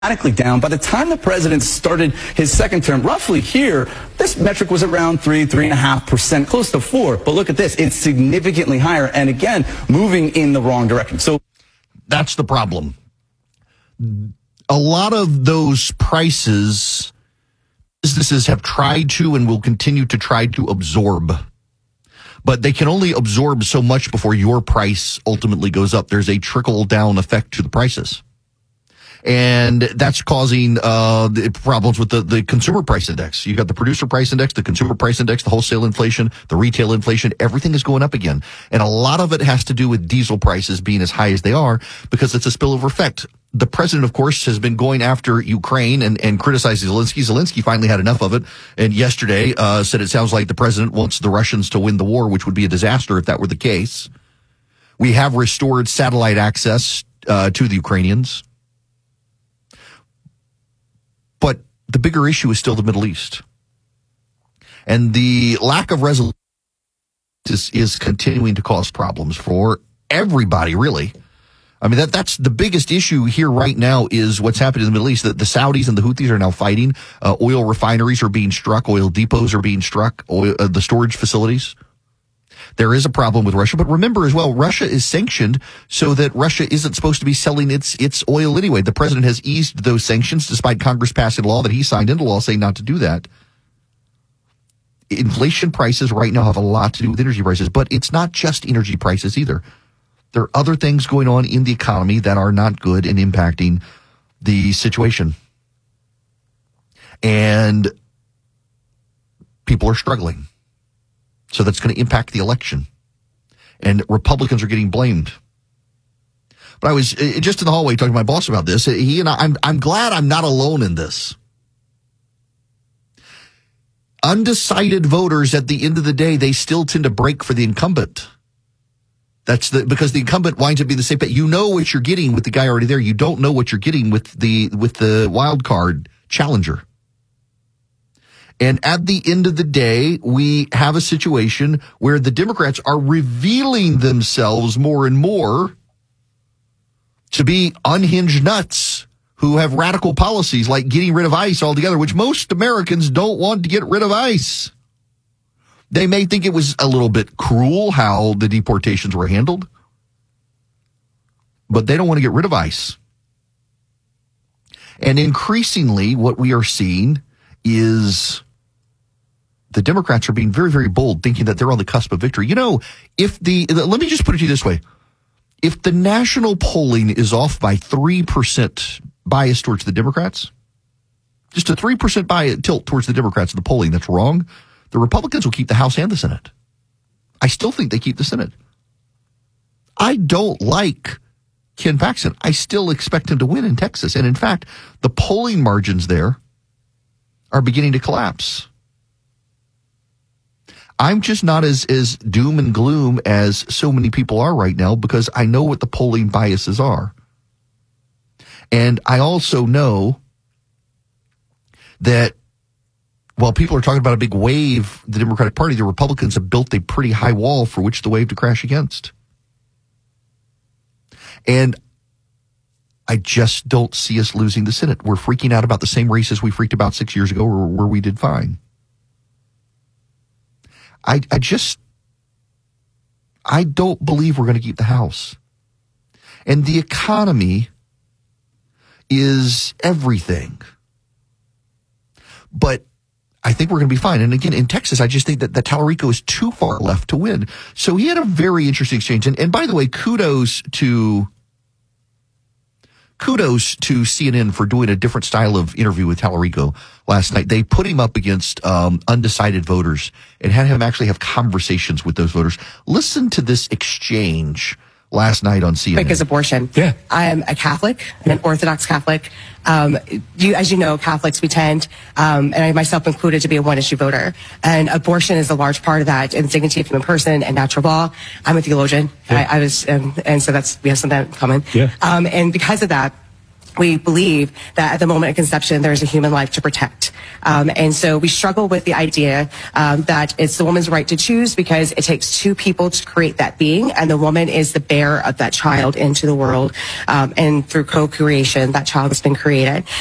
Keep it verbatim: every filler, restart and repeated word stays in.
dramatically down. By the time the president started his second term, roughly here, this metric was around three, three and a half percent, close to four. But look at this, it's significantly higher, and again, moving in the wrong direction. So that's the problem. A lot of those prices, businesses have tried to and will continue to try to absorb. But they can only absorb so much before your price ultimately goes up. There's a trickle-down effect to the prices. And that's causing uh problems with the, the consumer price index. You've got the producer price index, the consumer price index, the wholesale inflation, the retail inflation. Everything is going up again. And a lot of it has to do with diesel prices being as high as they are because it's a spillover effect. The president, of course, has been going after Ukraine and, and criticizing Zelensky. Zelensky finally had enough of it. And yesterday uh said it sounds like the president wants the Russians to win the war, which would be a disaster if that were the case. We have restored satellite access uh to the Ukrainians. But the bigger issue is still the Middle East. And the lack of resolution is, is continuing to cause problems for everybody, really. I mean, that that's the biggest issue here right now is what's happening in the Middle East. The, the Saudis and the Houthis are now fighting. Uh, oil refineries are being struck. Oil depots are being struck. Oil, uh, the storage facilities. There is a problem with Russia, but remember as well, Russia is sanctioned so that Russia isn't supposed to be selling its its oil anyway. The president has eased those sanctions despite Congress passing a law that he signed into law saying not to do that. Inflation prices right now have a lot to do with energy prices, but it's not just energy prices either. There are other things going on in the economy that are not good and impacting the situation. And people are struggling. So that's going to impact the election. And Republicans are getting blamed. But I was just in the hallway talking to my boss about this. He and I, I'm, I'm glad I'm not alone in this. Undecided voters, at the end of the day, they still tend to break for the incumbent. That's the, because the incumbent winds up being the same. But you know what you're getting with the guy already there. You don't know what you're getting with the, with the wild card challenger. And at the end of the day, we have a situation where the Democrats are revealing themselves more and more to be unhinged nuts who have radical policies like getting rid of ICE altogether, which most Americans don't want to get rid of ICE. They may think it was a little bit cruel how the deportations were handled, but they don't want to get rid of ICE. And increasingly, what we are seeing is the Democrats are being very, very bold, thinking that they're on the cusp of victory. You know, if the, let me just put it to you this way. If the national polling is off by three percent bias towards the Democrats, just a three percent bias tilt towards the Democrats in the polling, that's wrong. The Republicans will keep the House and the Senate. I still think they keep the Senate. I don't like Ken Paxton. I still expect him to win in Texas. And in fact, the polling margins there are beginning to collapse. I'm just not as, as doom and gloom as so many people are right now because I know what the polling biases are. And I also know that while people are talking about a big wave, the Democratic Party, the Republicans have built a pretty high wall for which the wave to crash against. And I just don't see us losing the Senate. We're freaking out about the same races we freaked about six years ago where, where we did fine. I, I just, I don't believe we're going to keep the House. And the economy is everything. But I think we're going to be fine. And again, in Texas, I just think that, that Tallarico is too far left to win. So he had a very interesting exchange. And, and by the way, kudos to kudos to C N N for doing a different style of interview with Tallarico last night. They put him up against um, undecided voters and had him actually have conversations with those voters. Listen to this exchange last night on C N N. Quick as abortion. Yeah. I'm a Catholic, I'm an Orthodox Catholic. Um, you, as you know, Catholics, we tend, um, and I myself included, to be a one-issue voter. And abortion is a large part of that, and the dignity of human person and natural law. I'm a theologian. Yeah. I, I was, um, and so that's, we have something in common. Yeah. Um, and because of that, we believe that at the moment of conception, there's a human life to protect. Um, and so we struggle with the idea um, that it's the woman's right to choose, because it takes two people to create that being, and the woman is the bearer of that child into the world. Um, and through co-creation, that child has been created.